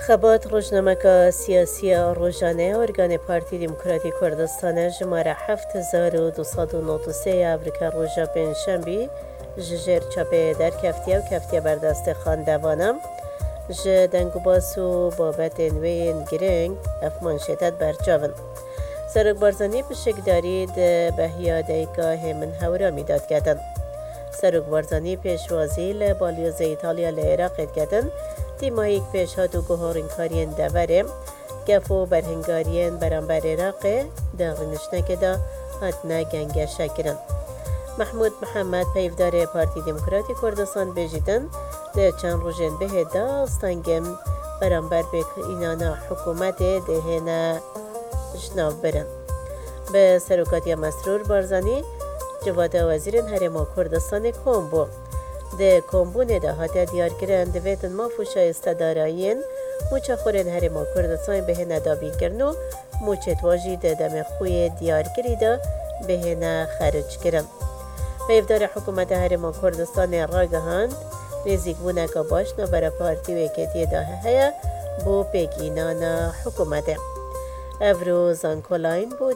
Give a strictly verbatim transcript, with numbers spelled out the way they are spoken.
خبات روزنامه سیاسی روزانه ارگان پارتی دموکراتی کردستان جماره هفت هزار و دویست و نود و سه امریکا روژا پنجشنبه جزیر چاپه در کفتیا و کفتیا بردست خاندوانم ج دنگو باسو بابت نوین گرنگ اف منشدت برچاون سرک بارزانی پشکداری ده بهیا دیگاه من هورا میداد کردن سرک بارزانی پیشوازی لبالیوز ایتالیا لعراق کردن دیمایک پیش هاتو گوهارین کارین دوره گفو برهنگارین برانبر عراق داغنشنه که دا هاتنا گنگه شکرن محمود محمد پیفدار پارتی دموکراتی کردستان بجیدن ده چند روزن به داستانگم برانبر به اینانا حکومت دهینا جناو برن به سروکاتی مسرور بارزانی جواد وزیر هرما کردستان کومبو ده کومبو نداهات دیار کرن دویتن مافوشا استدارایین موچه خورن هرما کردستان به ندابین کرنو موچه تواجی ده دم خوی دیار کریده به نا خارج کرن پیفدار حکومت هرما کردستان راگهاند نزیک بونه که باشنا برای پارتی وکیتی ده هیا بو پیگینانا حکومت افروز آنکولاین بود